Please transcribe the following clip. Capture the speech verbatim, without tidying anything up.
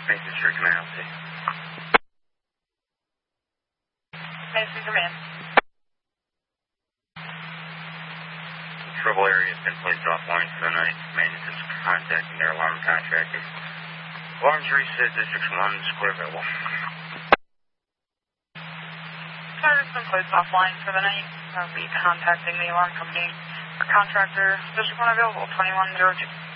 Mason Street Command, L C. Mason Command. Trouble area has been placed offline for the night. Maintenance is contacting their alarm contractor. Alarms reset, District one is clear available. Car's been placed offline for the night. I'll be contacting the alarm company. Our contractor, District one available, twenty-one oh two.